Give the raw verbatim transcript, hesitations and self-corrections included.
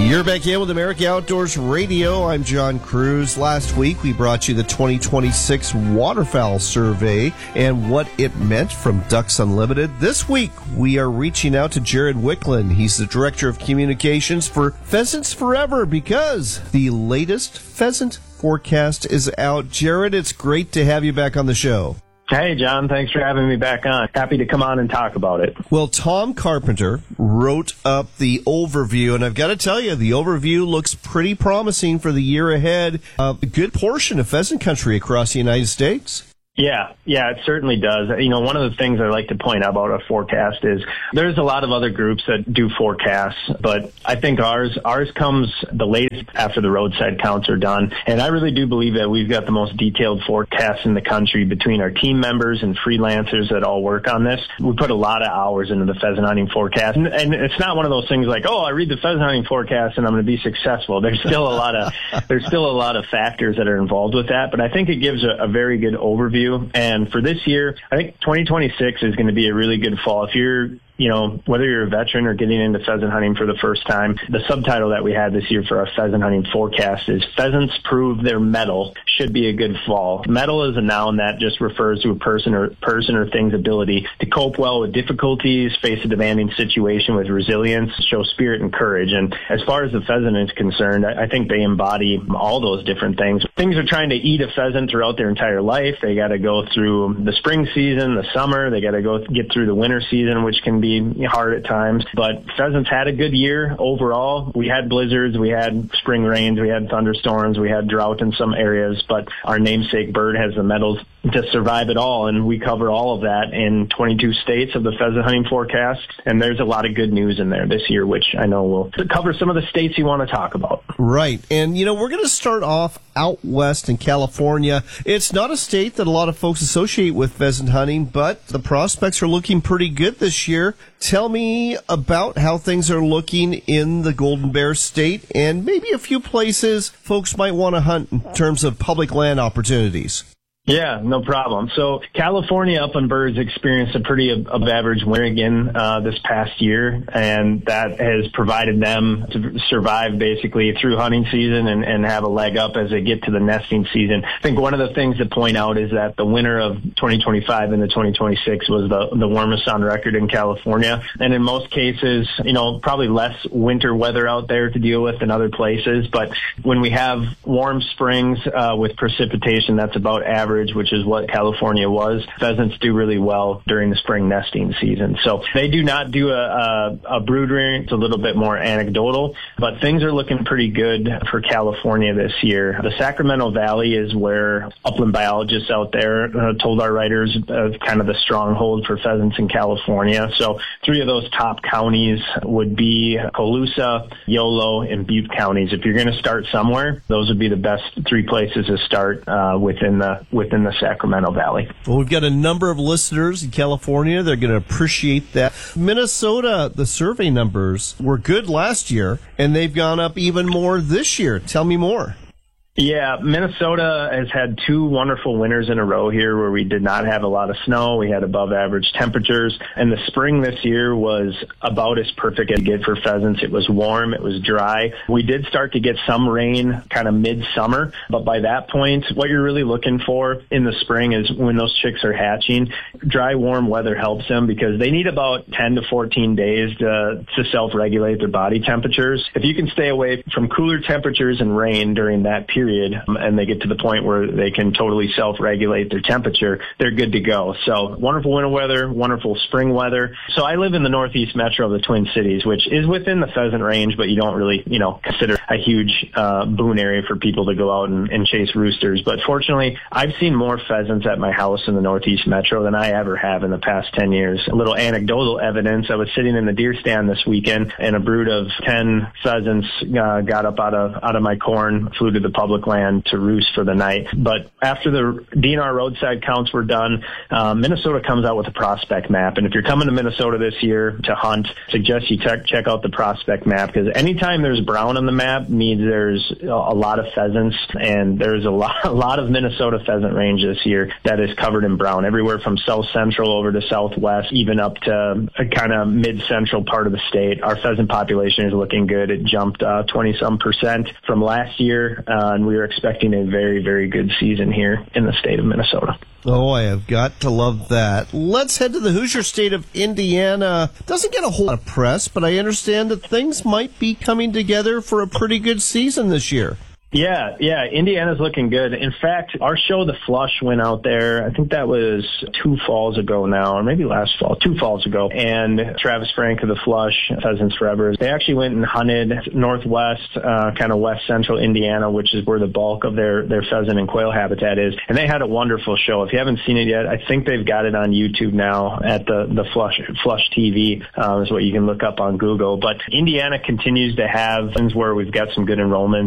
You're back in with America Outdoors Radio. I'm John Cruz. Last week, we brought you the twenty twenty-six Waterfowl Survey and what it meant from Ducks Unlimited. This week, we are reaching out to Jared Wicklund. He's the Director of Communications for Pheasants Forever because the latest pheasant forecast is out. Jared, it's great to have you back on the show. Hey, John. Thanks for having me back on. Happy to come on and talk about it. Well, Tom Carpenter wrote up the overview, and I've got to tell you, the overview looks pretty promising for the year ahead. Uh, a good portion of pheasant country across the United States. Yeah, yeah, it certainly does. You know, one of the things I like to point out about a forecast is there's a lot of other groups that do forecasts, but I think ours ours comes the latest after the roadside counts are done. And I really do believe that we've got the most detailed forecasts in the country between our team members and freelancers that all work on this. We put a lot of hours into the pheasant hunting forecast. And, and it's not one of those things like, oh, I read the pheasant hunting forecast and I'm going to be successful. There's still a lot of there's still a lot of factors that are involved with that, but I think it gives a, a very good overview. And for this year, I think twenty twenty-six is going to be a really good fall. If you're, you know, whether you're a veteran or getting into pheasant hunting for the first time, the subtitle that we had this year for our pheasant hunting forecast is Pheasants Prove Their Mettle Should Be a Good Fall. Mettle is a noun that just refers to a person or person or thing's ability to cope well with difficulties, face a demanding situation with resilience, show spirit and courage. And as far as the pheasant is concerned, I think they embody all those different things. Things are trying to eat a pheasant throughout their entire life. They got to go through the spring season, the summer. They got to go get through the winter season, which can be hard at times, but pheasants had a good year overall. We had blizzards, we had spring rains, we had thunderstorms, we had drought in some areas, but our namesake bird has the mettle to survive it all, and we cover all of that in twenty-two states of the pheasant hunting forecast, and there's a lot of good news in there this year, which I know will cover some of the states you want to talk about. Right, and you know, we're going to start off out west in California. It's not a state that a lot of folks associate with pheasant hunting, but the prospects are looking pretty good this year. Tell me about how things are looking in the Golden Bear State and maybe a few places folks might want to hunt in terms of public land opportunities. Yeah, no problem. So California upland birds experienced a pretty above average winter again uh, this past year, and that has provided them to survive basically through hunting season and, and have a leg up as they get to the nesting season. I think one of the things to point out is that the winter of twenty twenty-five into twenty twenty-six was the, the warmest on record in California, and in most cases, you know, probably less winter weather out there to deal with than other places, but when we have warm springs uh, with precipitation that's about average, which is what California was, pheasants do really well during the spring nesting season. So they do not do a, a, a brood rearing. It's a little bit more anecdotal, but things are looking pretty good for California this year. The Sacramento Valley is where upland biologists out there uh, told our writers of kind of the stronghold for pheasants in California. So three of those top counties would be Colusa, Yolo, and Butte counties. If you're going to start somewhere, those would be the best three places to start uh, within the within the Sacramento Valley. Well, we've got a number of listeners in California. They're going to appreciate that. Minnesota, the survey numbers were good last year, and they've gone up even more this year. Tell me more. Yeah, Minnesota has had two wonderful winters in a row here where we did not have a lot of snow. We had above average temperatures, and the spring this year was about as perfect as you get for pheasants. It was warm, it was dry. We did start to get some rain kind of midsummer, but by that point, what you're really looking for in the spring is when those chicks are hatching, dry, warm weather helps them because they need about ten to fourteen days to, to self-regulate their body temperatures. If you can stay away from cooler temperatures and rain during that period, Period, and they get to the point where they can totally self-regulate their temperature, they're good to go. So wonderful winter weather, wonderful spring weather. So I live in the northeast metro of the Twin Cities, which is within the pheasant range, but you don't really, you know, consider a huge uh, boon area for people to go out and, and chase roosters. But fortunately, I've seen more pheasants at my house in the northeast metro than I ever have in the past ten years. A little anecdotal evidence, I was sitting in the deer stand this weekend, and a brood of ten pheasants uh, got up out of out of my corn, flew to the public public land to roost for the night. But after the D N R roadside counts were done, uh, Minnesota comes out with a prospect map. And if you're coming to Minnesota this year to hunt, suggest you check check out the prospect map, because anytime there's brown on the map means there's a lot of pheasants, and there's a lot, a lot of Minnesota pheasant range this year that is covered in brown, everywhere from south central over to southwest, even up to a kind of mid-central part of the state. Our pheasant population is looking good. It jumped uh, twenty some percent from last year, uh, and we are expecting a very, very good season here in the state of Minnesota. Oh, I have got to love that. Let's head to the Hoosier state of Indiana. Doesn't get a whole lot of press, but I understand that things might be coming together for a pretty good season this year. Yeah, yeah, Indiana's looking good. In fact, our show, The Flush, went out there, I think that was two falls ago now, or maybe last fall, two falls ago. And Travis Frank of The Flush, Pheasants Forever, they actually went and hunted northwest, uh, kind of west central Indiana, which is where the bulk of their, their pheasant and quail habitat is. And they had a wonderful show. If you haven't seen it yet, I think they've got it on YouTube now at the, the Flush, Flush T V, uh, is what you can look up on Google. But Indiana continues to have things where we've got some good enrollments.